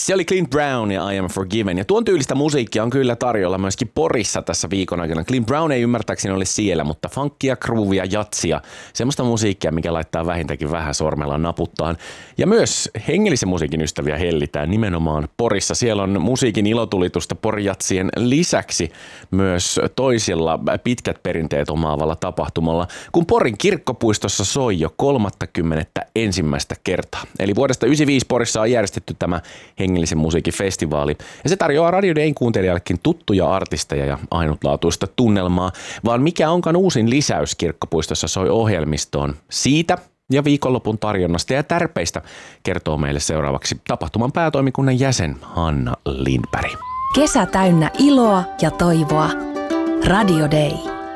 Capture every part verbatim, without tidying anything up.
Se oli Clint Brown ja I Am Forgiven. Ja tuon tyylistä musiikkia on kyllä tarjolla myöskin Porissa tässä viikon aikana. Clint Brown ei ymmärtääkseni ole siellä, mutta funkia, groovia, jatsia. Semmoista musiikkia, mikä laittaa vähintäänkin vähän sormella naputtaan. Ja myös hengellisen musiikin ystäviä hellitään nimenomaan Porissa. Siellä on musiikin ilotulitusta Porijatsien lisäksi myös toisilla pitkät perinteet omaavalla tapahtumalla, kun Porin kirkkopuistossa soi jo kolmattakymmenettä ensimmäistä kertaa. Eli vuodesta yhdeksänkymmentäviisi Porissa on järjestetty tämä hengellisen musiikin festivaali. Ja se tarjoaa Radio Dayn kuuntelijallekin tuttuja artisteja ja ainutlaatuista tunnelmaa, vaan mikä onkaan uusin lisäys kirkkopuistossa soi ohjelmistoon. Siitä ja viikonlopun tarjonnasta ja tärpeistä kertoo meille seuraavaksi tapahtuman päätoimikunnan jäsen Hanna Lindberg. Kesä täynnä iloa ja toivoa. Radio Day.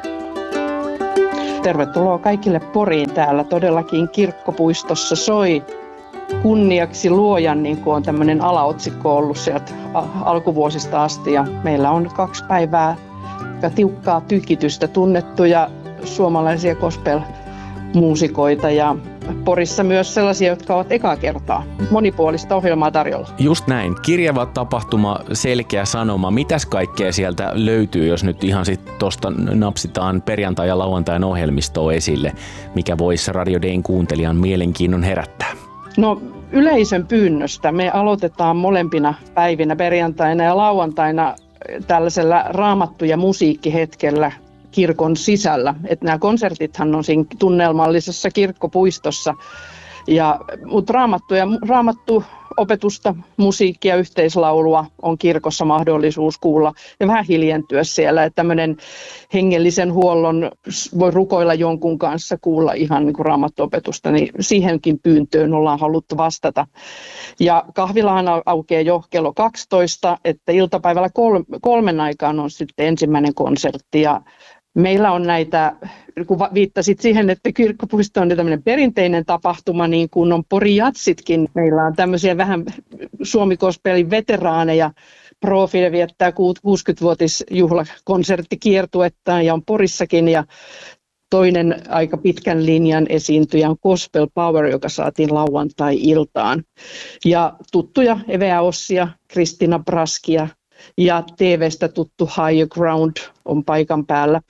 Tervetuloa kaikille Poriin. Täällä todellakin kirkkopuistossa soi kunniaksi luojan, niin kuin on tämmöinen alaotsikko ollut sieltä alkuvuosista asti. Ja meillä on kaksi päivää tiukkaa tykitystä, tunnettuja suomalaisia gospel-muusikoita ja Porissa myös sellaisia, jotka ovat ekaa kertaa. Monipuolista ohjelmaa tarjolla. Just näin. Kirjava tapahtuma, selkeä sanoma. Mitäs kaikkea sieltä löytyy, jos nyt ihan sitten tuosta napsitaan perjantai- ja lauantain ohjelmistoa esille, mikä voisi Radio Dayn kuuntelijan mielenkiinnon herättää? No yleisön pyynnöstä me aloitetaan molempina päivinä perjantaina ja lauantaina tällaisella raamattu- ja musiikkihetkellä kirkon sisällä. Että nämä konsertithan on siinä tunnelmallisessa kirkkopuistossa. Ja, mutta raamattu ja raamattu opetusta, musiikkia, yhteislaulua on kirkossa mahdollisuus kuulla ja vähän hiljentyä siellä. Että tämmöinen hengellisen huollon voi rukoilla jonkun kanssa, kuulla ihan niin kuin raamattuopetusta, niin siihenkin pyyntöön ollaan haluttu vastata. Ja kahvilahan aukeaa jo kello kaksitoista, että iltapäivällä kolmen aikaan on sitten ensimmäinen konsertti ja meillä on näitä, kun viittasit siihen, että kirkkopuisto on tämmöinen perinteinen tapahtuma, niin kuin on Porijatsitkin. Meillä on tämmöisiä vähän Suomi-gospelin veteraaneja. Profi viettää kuusikymmentävuotisjuhlakonserttikiertuettaan ja on Porissakin. Ja toinen aika pitkän linjan esiintyjä on Gospel Power, joka saatiin lauantai-iltaan. Ja tuttuja Eveä Ossia, Kristina Braskia. Ja T V:stä tuttu Higher Ground on paikan päällä.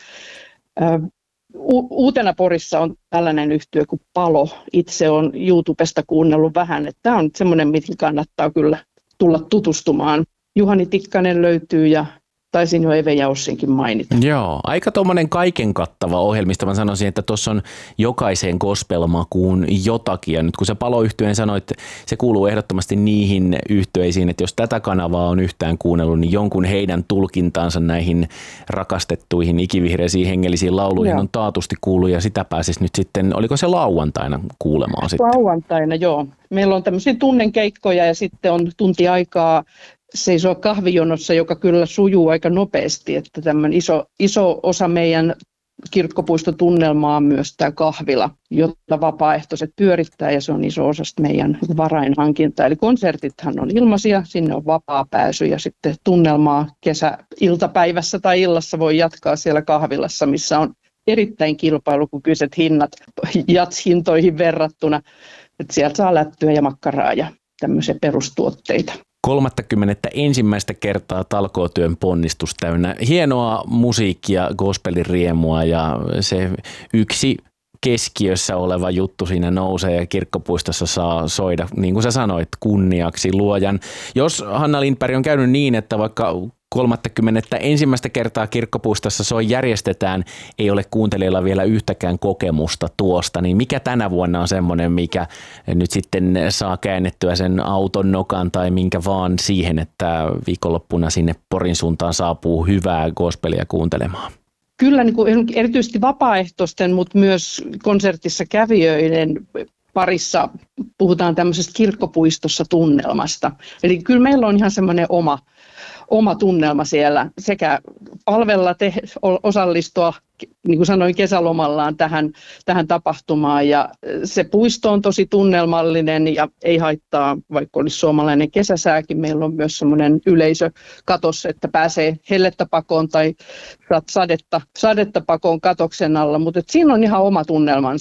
Uutena Porissa on tällainen yhtye kuin Palo. Itse olen YouTubesta kuunnellut vähän, että tämä on semmoinen, mihin kannattaa kyllä tulla tutustumaan. Juhani Tikkanen löytyy ja taisin jo Eve Jaussinkin mainita. Joo, aika tuommoinen kaiken kattava ohjelmista. Mä sanoisin, että tuossa on jokaiseen gospelmakuun jotakin. Ja nyt kun sä Palo-yhtyeen sanoit, se kuuluu ehdottomasti niihin yhtyeisiin, että jos tätä kanavaa on yhtään kuunnellut, niin jonkun heidän tulkintaansa näihin rakastettuihin ikivihreisiin hengellisiin lauluihin joo. on taatusti kuullut. Ja sitä pääsisi nyt sitten, oliko se lauantaina kuulemaan sitten? Lauantaina, joo. Meillä on tämmöisiä tunnenkeikkoja ja sitten on tunti aikaa seisoo kahvijonossa, joka kyllä sujuu aika nopeasti, että tämmöinen iso, iso osa meidän kirkkopuistotunnelmaa on myös tämä kahvila, jota vapaaehtoiset pyörittää ja se on iso osa meidän varainhankintaa. Eli konsertithan on ilmaisia, sinne on vapaa pääsy ja sitten tunnelmaa kesäiltapäivässä tai illassa voi jatkaa siellä kahvilassa, missä on erittäin kilpailukykyiset hinnat jatshintoihin verrattuna, että sieltä saa lättyä ja makkaraa ja tämmöisiä perustuotteita. kolmattakymmenettä ensimmäistä kertaa talkootyön ponnistus täynnä hienoa musiikkia, gospelin riemua ja se yksi keskiössä oleva juttu siinä nousee ja kirkkopuistossa saa soida, niin kuin sä sanoit, kunniaksi luojan. Jos Hanna Lindberg on käynyt niin, että vaikka kolmattakymmenettä ensimmäistä kertaa kirkkopuistossa soi järjestetään, ei ole kuuntelijalla vielä yhtäkään kokemusta tuosta, niin mikä tänä vuonna on semmoinen, mikä nyt sitten saa käännettyä sen auton nokan tai minkä vaan siihen, että viikonloppuna sinne Porin suuntaan saapuu hyvää gospelia kuuntelemaan? Kyllä niin kuin erityisesti vapaaehtoisten, mutta myös konsertissa kävijöiden parissa puhutaan tämmöisestä kirkkopuistossa tunnelmasta. Eli kyllä meillä on ihan semmoinen oma oma tunnelma siellä, sekä palvella, te, osallistua, niin kuin sanoin, kesälomallaan tähän, tähän tapahtumaan. Ja se puisto on tosi tunnelmallinen ja ei haittaa, vaikka olisi suomalainen kesäsääkin. Meillä on myös semmoinen yleisökatos, että pääsee hellettä pakoon tai sadetta, sadetta pakoon katoksen alla, mutta siinä on ihan oma tunnelmansa.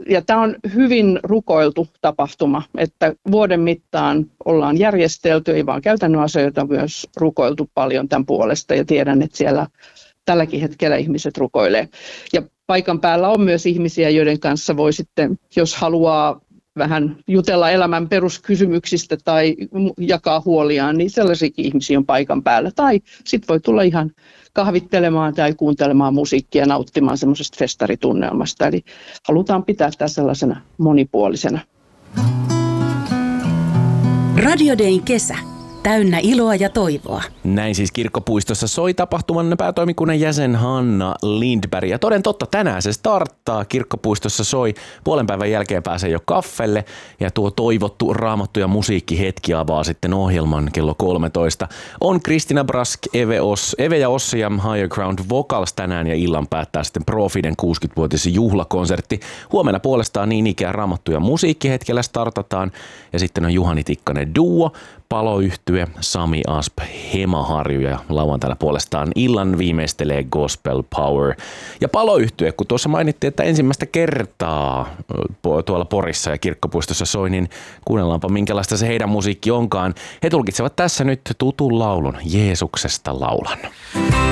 ja tämä on hyvin rukoiltu tapahtuma, että vuoden mittaan ollaan järjestelty, ei vaan käytännön asioita, myös rukoiltu paljon tämän puolesta ja tiedän, että siellä tälläkin hetkellä ihmiset rukoilee. Ja paikan päällä on myös ihmisiä, joiden kanssa voi sitten, jos haluaa vähän jutella elämän peruskysymyksistä tai jakaa huoliaan, niin sellaisiakin ihmisiä on paikan päällä. Tai sitten voi tulla ihan kahvittelemaan tai kuuntelemaan musiikkia ja nauttimaan semmoisesta festaritunnelmasta. Eli halutaan pitää tämä sellaisena monipuolisena. Radio Dayn kesä. Täynnä iloa ja toivoa. Näin siis Kirkkopuistossa soi tapahtuman päätoimikunnan jäsen Hanna Lindberg. Ja toden totta, tänään se starttaa. Kirkkopuistossa soi. Puolen päivän jälkeen pääsee jo kaffelle. Ja tuo toivottu raamattu ja musiikkihetki avaa sitten ohjelman kello kolmetoista. On Kristina Brask, Eve, Os, Eve ja Ossi ja Higher Ground Vocals tänään. Ja illan päättää sitten Profiden kuusikymmenvuotis juhlakonsertti. Huomenna puolestaan niin ikään raamattu ja musiikkihetkellä startataan. Ja sitten on Juhani Tikkanen Duo, Paloyhtye, Sami Asp, Hemaharju ja lauantaina puolestaan illan viimeistelee Gospel Power. Ja Paloyhtye, kun tuossa mainittiin, että ensimmäistä kertaa tuolla Porissa ja Kirkkopuistossa soi, niin kuunnellaanpa minkälaista se heidän musiikki onkaan. He tulkitsevat tässä nyt tutun laulun, Jeesuksesta laulan.